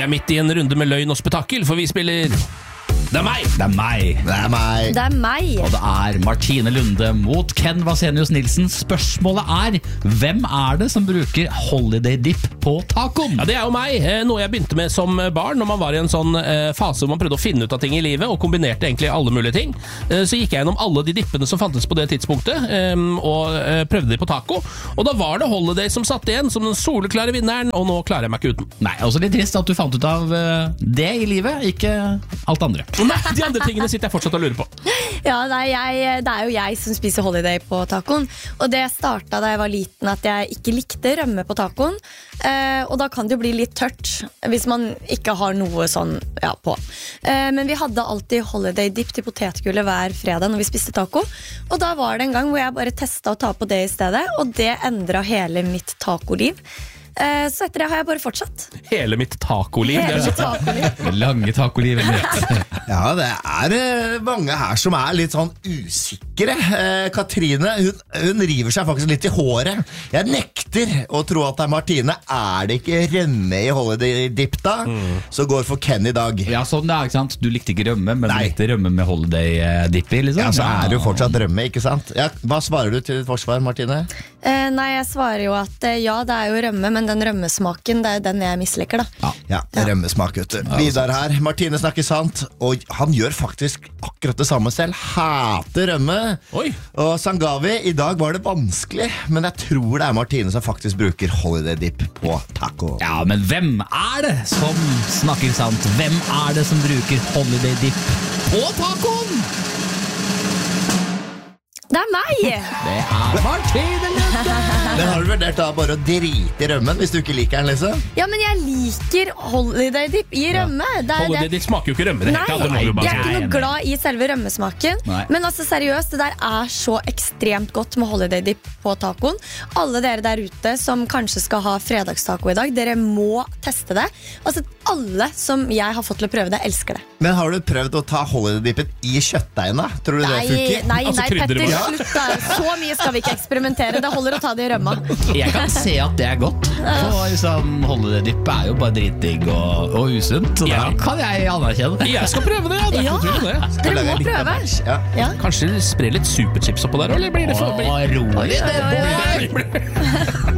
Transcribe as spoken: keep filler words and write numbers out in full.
Vi er midt i en runde med løgn og spetakkel, for vi spiller... Det er meg! Det er meg. Det er meg. Det er meg. Og det er Martine Lunde mot Ken Vasenius Nilsen. Spørsmålet er, hvem er det som bruker holiday dip på tacoen? Ja, det er jo meg. Eh, Noe jeg begynte med som barn, når man var i en sånn eh, fase hvor man prøvde å finne ut av ting i livet, og kombinerte egentlig alle mulige ting. Eh, så gikk jeg gjennom alle de dippene som fantes på det tidspunktet, eh, og eh, prøvde de på taco. Og da var det holiday som satt igjen som den soleklare vinneren, og nå klarer jeg meg ikke uten. Nei, også litt trist at du fant ut av eh, det i livet, ikke alt andre. Nei, de andre tingene sitter jeg fortsatt og lurer på. Ja, nei, jeg, det er jo jeg som spiser holiday på tacoen. Og det starta da jeg var liten at jeg ikke likte rømme på tacoen. Eh, og da kan det jo bli litt tørt hvis man ikke har noe sånn ja, på. Eh, men vi hadde alltid holiday dip til potetgullet hver fredag når vi spiste taco. Og da var det en gang hvor jeg bare testet å ta på det i stedet, og det endret hele mitt tacoliv. Eh, så etter det har jeg bare fortsatt. Hele mitt tacoliv. Hele mitt tacoliv. Det lange tacolivet mitt. Ja, det er eh, mange her som er litt sånn usikre. Eh, Katrine, hun, hun river seg faktisk litt i håret. Jeg nekter å tro at det er Martine. Er det ikke rømme i holiday dip da? Mm. Så går for Ken i dag. Ja, sånn det er, ikke sant? Du likte ikke rømme, men Nei. du likte rømme med holiday dip i, liksom. Ja, så er det jo fortsatt rømme, ikke sant? Ja, hva svarer du til ditt forsvar, Martine? Eh, nei, jeg svarer jo at eh, ja, det er jo rømme, men den rømmesmaken, det er den jeg misliker da. Ja. Ja, rømmesmak, vet du. Vidar her, Martine snakker sant, og han gjør faktisk akkurat det samme selv. Hater rømme. Oi. Og Sangavi, i dag var det vanskelig, men jeg tror det er Martine som faktisk bruker holiday dip på taco. Ja, men hvem er det som snakker sant? Hvem er det som bruker holiday dip på tacoen? Det er meg! Det er Martine Lunde! Men har du vurdert da bare å drite i rømmen hvis du ikke liker den, liksom? Ja, men jeg liker holiday dip i rømme. Det er Holiday det. dip smaker jo ikke rømme. Det Nei, heter, det må du jeg bare er si. ikke noe glad i selve rømmesmaken. Nei. Men altså seriøst, det der er så ekstremt godt med holiday dip på tacoen. Alle dere der ute som kanskje skal ha fredagstaco i dag, dere må teste det. Altså alle som jeg har fått til å prøve det, elsker det. Men har du prøvd å ta holiday dipen i kjøttdeigen da? Tror du Nei, det funker? nei, Altså, nei, krydder det Petter, bare. slutt da. Så mye skal vi ikke eksperimentere. Det holder å ta det i rømma. Jeg kan se at det er godt. Og liksom, holiday dip er jo bare dritdigg og, og usunt. Så Ja. da kan jeg anerkjenne. Jeg skal prøve det, ja. Det er Ja. ikke noe tvil om det. Skal Dere lage må en liten prøve. batch, Ja. Ja. Kanskje spre litt superchips oppå der, eller blir det for... Å, rolig det, boy. Blir-